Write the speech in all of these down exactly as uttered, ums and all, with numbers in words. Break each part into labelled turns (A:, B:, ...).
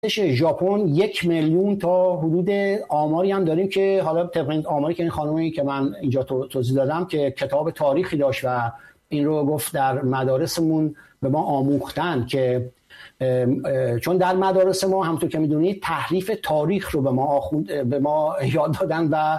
A: ژاپن یک میلیون تا حدود آماری هم داریم که حالا طبق آماری که این خانومی که من اینجا توضیح دادم که کتاب تاریخی داشت و این رو گفت در مدارسمون به ما آموختن که چون در مدارس ما همونطور که میدونید تحریف تاریخ رو به ما آخوند به ما یاد دادن و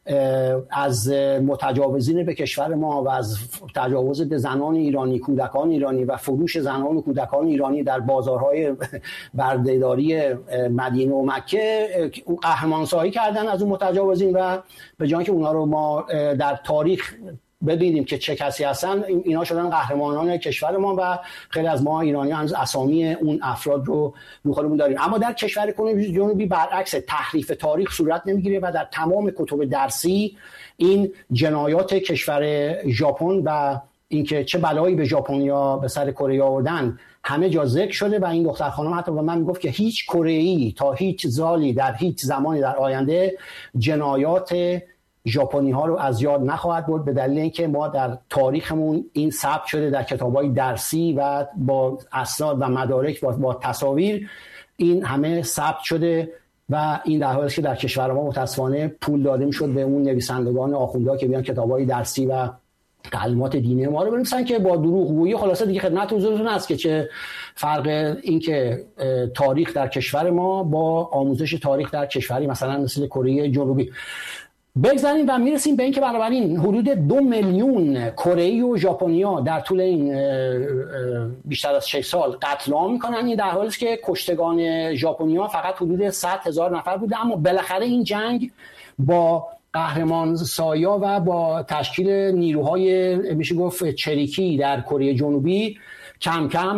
A: از متجاوزین به کشور ما و از تجاوز به زنان ایرانی، کودکان ایرانی و فروش زنان و کودکان ایرانی در بازارهای بردهداری مدینه و مکه قهرمانسازی کردن از اون متجاوزین و به جای که اونا رو ما در تاریخ ببینیم که چه کسی هستن، اینا شدن قهرمانان کشور ما و خیلی از ما ایرانیان از اسامی اون افراد رو رو خودمون داریم. اما در کشور کره جنوبی برعکس، تحریف تاریخ صورت نمیگیره و در تمام کتب درسی این جنایات کشور ژاپن و اینکه چه بلایی به ژاپنیا به سر کره آوردن همه جا ذکر شده و این دختر خانم حتی به من میگفت که هیچ کره‌ای تا هیچ زالی در هیچ زمانی در آینده جنایات ژاپنی ها رو از یاد نخواهد برد، به دلیل اینکه ما در تاریخمون این ثبت شده در کتاب‌های درسی و با اسناد و مدارک و با تصاویر این همه ثبت شده و این در حالی که در کشور ما متأسفانه پول داده میشد به اون نویسندگان آخوندها که بیان کتاب‌های درسی و تعلیمات دینی ما رو بنویسن که با دروغگویی خلاصه دیگه خدمت حضورتون هست که چه فرق این که تاریخ در کشور ما با آموزش تاریخ در کشوری مثلا مثل کره جنوبی. بگذاریم و میرسیم به این که بنابراین حدود دو میلیون کره‌ای و ژاپنیا در طول این بیشتر از شش سال قتل عام میکنن. این در حالی است که کشتگان ژاپنیا فقط حدود صد هزار نفر بوده، اما بالاخره این جنگ با قهرمان سایا و با تشکیل نیروهای میشه گفت چریکی در کره جنوبی کم کم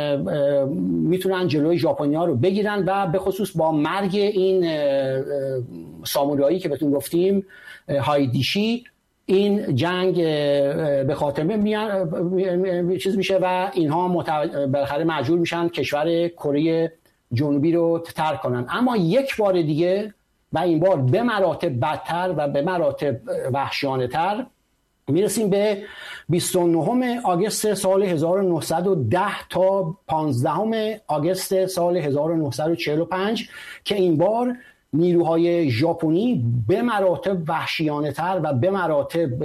A: میتونن جلوی ژاپنیا رو بگیرن و به خصوص با مرگ این سامورایی که بهتون گفتیم هایدیشی این جنگ به خاتمه میان چیز میشه و اینها بالاخره مجبور میشن کشور کره جنوبی رو ترک کنن. اما یک بار دیگه و این بار به مراتب بدتر و به مراتب وحشیانه تر میرسیم به بیست و نهم آگوست سال هزار و نهصد و ده تا پانزدهم آگوست سال هزار و نهصد و چهل و پنج که این بار نیروهای ژاپنی به مراتب وحشیانه تر و به مراتب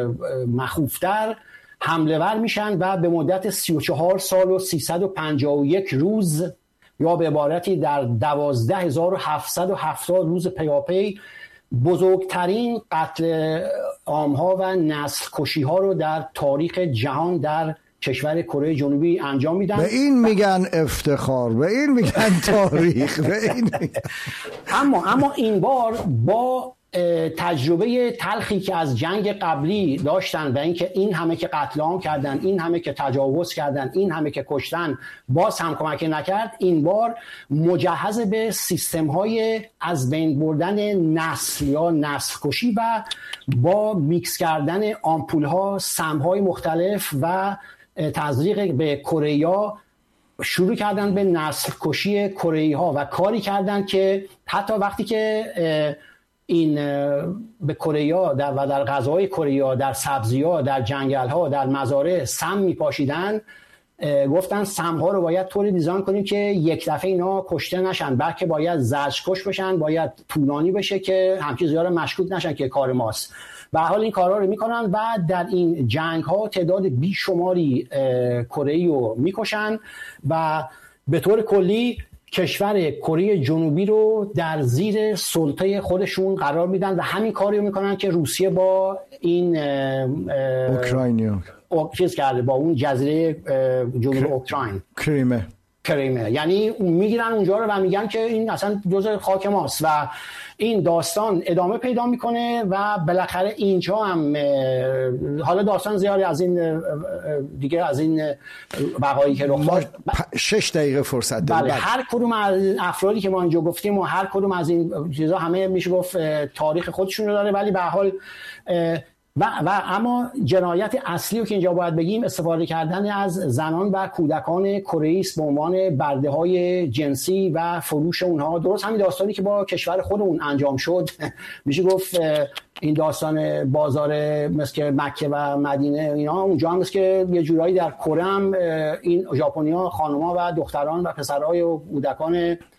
A: مخوفتر حمله ور میشن و به مدت سی و چهار سال و سیصد و پنجاه و یک روز یا به عبارتی در دوازده هزار و هفتصد و هفتاد روز پیاپی بزرگترین قتل عام‌ها و نسل کشی‌ها رو در تاریخ جهان در کشور کره جنوبی انجام میدن.
B: به این میگن افتخار، به این میگن تاریخ، به این میگن.
A: اما اما این بار با تجربه تلخی که از جنگ قبلی داشتن و اینکه این همه که قتل عام کردن، این همه که تجاوز کردن، این همه که کشتن، باز هم کمک نکرد، این بار مجهز به سیستم‌های از بین بردن نسل یا نسل کشی و با میکس کردن آمپول‌ها، سم‌های مختلف و تزریق به کره‌ها شروع کردن به نسل کشی کره‌ها و کاری کردن که حتی وقتی که این به کره‌ها در و در غذاهای کره‌ها، در سبزی‌ها، در جنگل‌ها، در مزارع سم میپاشیدن، گفتن سم‌ها رو باید طوری دیزاین کنیم که یک دفعه اینا کشته نشن، بلکه باید زجرکش بشن، باید طولانی بشه که همچیزا رو مشکوک نشن که کار ماست. به هر حال این کارا رو میکنن و در این جنگ‌ها تعداد بیشماری کره‌ای رو میکشن و به طور کلی کشور کره جنوبی رو در زیر سلطه خودشون قرار میدن و همین کاری رو میکنن که روسیه با این
B: اوکراینیا
A: چیز کرده، با اون جزیره جنوب اوکراین،
B: کریمه
A: کریمه یعنی میگیرن اونجا رو و میگن که این اصلا جزء خاک ماست و این داستان ادامه پیدا میکنه و بالاخره اینجا هم حالا داستان زیادی از این دیگه از این وقایعی که رخ داد
B: شش دقیقه فرصت داریم.
A: بله هر کدوم از افرادی که ما اینجا گفتیم و هر کدوم از این چیزا همه میشه گفت تاریخ خودشون رو داره، ولی به هر حال و, و اما جنایت اصلی رو که اینجا باید بگیم استفاده کردن از زنان و کودکان کره‌ای است به عنوان برده‌های جنسی و فروش اونها. درست همین داستانی که با کشور خودمون انجام شد میشه گفت این داستان بازار مثل مکه و مدینه اینا اونجا هم مثل که یه جورایی در کره هم این ژاپنی‌ها خانم‌ها و دختران و پسرای و کودکان